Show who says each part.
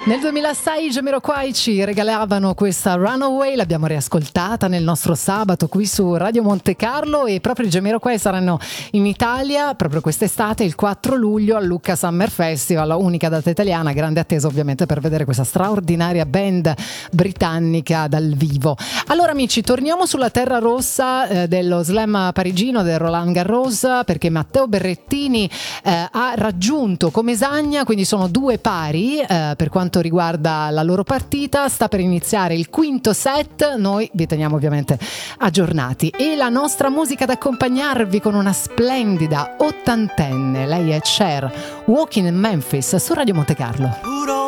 Speaker 1: Nel 2006 i Jamiroquai ci regalavano questa Runaway, l'abbiamo riascoltata nel nostro sabato qui su Radio Monte Carlo, e proprio i Jamiroquai saranno in Italia proprio quest'estate, il 4 luglio al Lucca Summer Festival, unica data italiana, grande attesa ovviamente per vedere questa straordinaria band britannica dal vivo. Allora amici, torniamo sulla terra rossa dello slam parigino, del Roland Garros, perché Matteo Berrettini ha raggiunto Comesaña, quindi sono due pari per quanto riguarda la loro partita. Sta per iniziare il quinto set, noi vi teniamo ovviamente aggiornati, e la nostra musica ad accompagnarvi con una splendida ottantenne, lei è Cher, Walking in Memphis su Radio Monte Carlo.